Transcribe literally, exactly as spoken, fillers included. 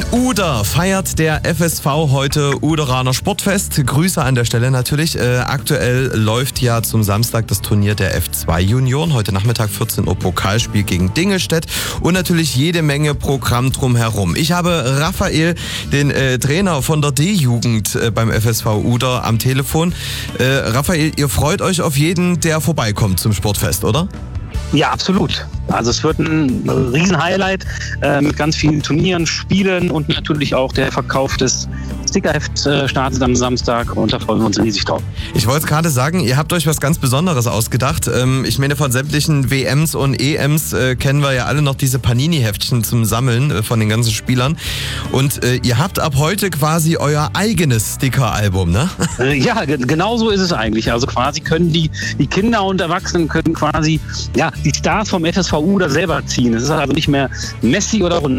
Uder feiert der F S V heute Uderaner Sportfest. Grüße an der Stelle natürlich. Äh, aktuell läuft ja zum Samstag das Turnier der F zwei Junioren. Heute Nachmittag vierzehn Uhr Pokalspiel gegen Dingelstedt und natürlich jede Menge Programm drumherum. Ich habe Raphael, den äh, Trainer von der D-Jugend äh, beim F S V Uder, am Telefon. Äh, Raphael, ihr freut euch auf jeden, der vorbeikommt zum Sportfest, oder? Ja, absolut. Also es wird ein Riesen-Highlight äh, mit ganz vielen Turnieren, Spielen und natürlich auch der Verkauf des Stickerhefts äh, startet am Samstag und da freuen wir uns riesig drauf. Ich wollte gerade sagen, ihr habt euch was ganz Besonderes ausgedacht. Ähm, ich meine, von sämtlichen W Ms und E Ms äh, kennen wir ja alle noch diese Panini-Heftchen zum Sammeln äh, von den ganzen Spielern. Und äh, ihr habt ab heute quasi euer eigenes Sticker-Album, ne? Äh, ja, g- genau so ist es eigentlich. Also quasi können die, die Kinder und Erwachsenen können quasi ja, die Stars vom F S V Uder selber ziehen. Es ist also nicht mehr Messi oder Ronaldo